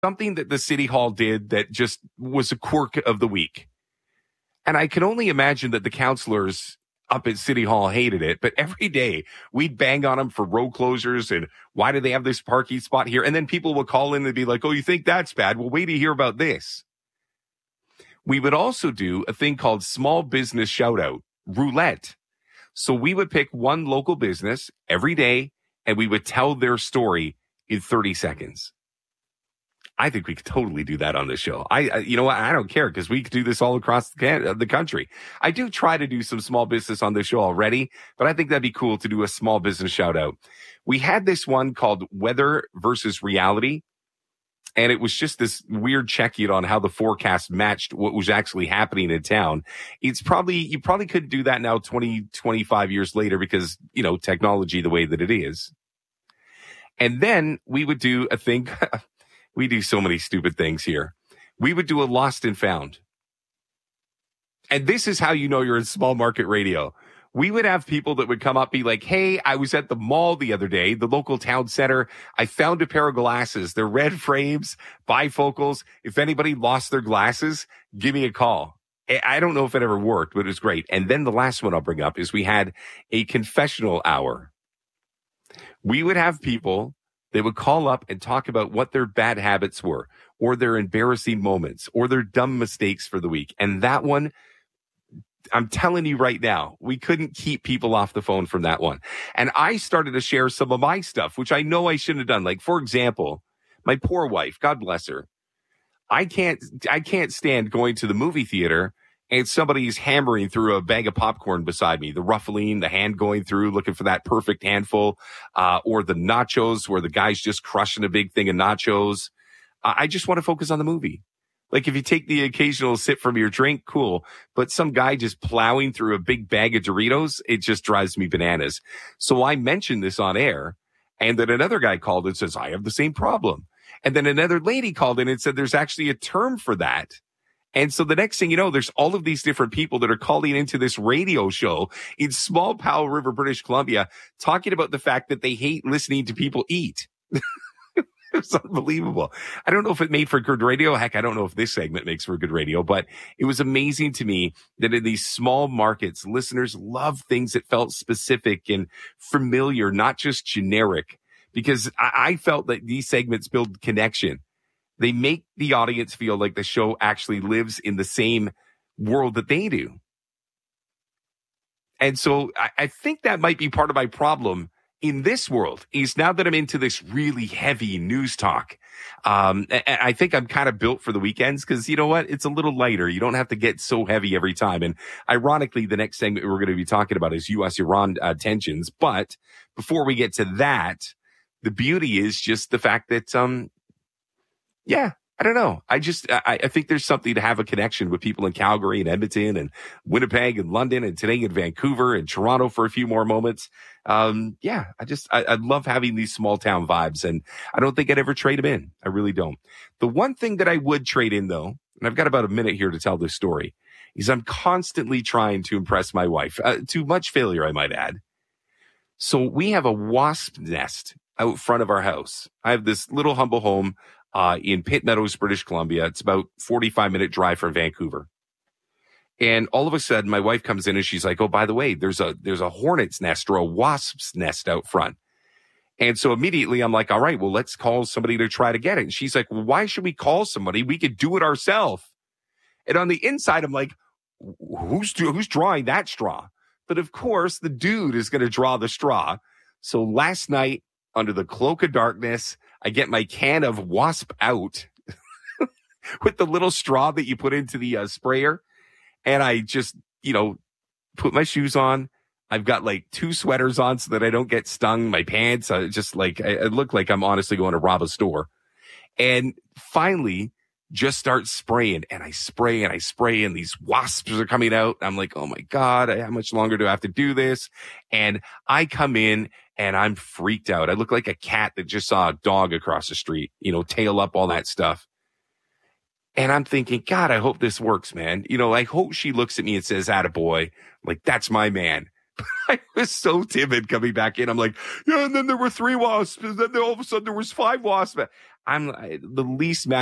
something that the city hall did that just was a quirk of the week. And I can only imagine that the councilors up at City Hall hated it, but every day we'd bang on them for road closures and why do they have this parking spot here? And then people would call in and be like, oh, you think that's bad? Well, wait to hear about this. We would also do a thing called small business shout out roulette. So we would pick one local business every day and we would tell their story in 30 seconds. I think we could totally do that on this show. You know what? I don't care because we could do this all across the country. I do try to do some small business on this show already, but I think that'd be cool to do a small business shout out. We had this one called Weather versus Reality, and it was just this weird check-in on how the forecast matched what was actually happening in town. You probably couldn't do that now 20, 25 years later because, you know, technology the way that it is. And then we would do a thing... We do so many stupid things here. We would do a lost and found. And this is how you know you're in small market radio. We would have people that would come up, be like, hey, I was at the mall the other day, the local town center. I found a pair of glasses. They're red frames, bifocals. If anybody lost their glasses, give me a call. I don't know if it ever worked, but it was great. And then the last one I'll bring up is we had a confessional hour. We would have people... They would call up and talk about what their bad habits were or their embarrassing moments or their dumb mistakes for the week. And that one, I'm telling you right now, we couldn't keep people off the phone from that one. And I started to share some of my stuff, which I know I shouldn't have done. Like, for example, my poor wife, God bless her. I can't stand going to the movie theater and somebody's hammering through a bag of popcorn beside me, the ruffling, the hand going through, looking for that perfect handful, or the nachos where the guy's just crushing a big thing of nachos. I just want to focus on the movie. Like if you take the occasional sip from your drink, cool. But some guy just plowing through a big bag of Doritos, it just drives me bananas. So I mentioned this on air, and then another guy called and says, I have the same problem. And then another lady called in and said, there's actually a term for that. And so the next thing you know, there's all of these different people that are calling into this radio show in small Powell River, British Columbia, talking about the fact that they hate listening to people eat. It's unbelievable. I don't know if it made for good radio. Heck, I don't know if this segment makes for good radio, but it was amazing to me that in these small markets, listeners love things that felt specific and familiar, not just generic, because I felt that these segments build connection. They make the audience feel like the show actually lives in the same world that they do. And so I think that might be part of my problem in this world is now that I'm into this really heavy news talk. I think I'm kind of built for the weekends because you know what? It's a little lighter. You don't have to get so heavy every time. And ironically, the next segment we're going to be talking about is U.S.-Iran tensions. But before we get to that, the beauty is just the fact that, yeah, I don't know. I think there's something to have a connection with people in Calgary and Edmonton and Winnipeg and London and today in Vancouver and Toronto for a few more moments. Yeah, I love having these small town vibes and I don't think I'd ever trade them in. I really don't. The one thing that I would trade in though, and I've got about a minute here to tell this story, is I'm constantly trying to impress my wife, to much failure, I might add. So we have a wasp nest out front of our house. I have this little humble home in Pitt Meadows, British Columbia. It's about 45-minute drive from Vancouver. And all of a sudden, my wife comes in and she's like, oh, by the way, there's a hornet's nest or a wasp's nest out front. And so immediately I'm like, all right, well, let's call somebody to try to get it. And she's like, well, why should we call somebody? We could do it ourselves. And on the inside, I'm like, who's drawing that straw? But of course, the dude is going to draw the straw. So last night, under the cloak of darkness, I get my can of Wasp Out with the little straw that you put into the sprayer. And I just, put my shoes on. I've got like 2 sweaters on so that I don't get stung. My pants, I look like I'm honestly going to rob a store. And finally, just start spraying. And I spray and I spray and these wasps are coming out. I'm like, oh my God, how much longer do I have to do this? And I come in and I'm freaked out. I look like a cat that just saw a dog across the street, tail up, all that stuff. And I'm thinking, God, I hope this works, man. I hope she looks at me and says, attaboy. I'm like, that's my man. I was so timid coming back in. I'm like, yeah, and then there were 3 wasps. And then all of a sudden there was 5 wasps. I'm the least mad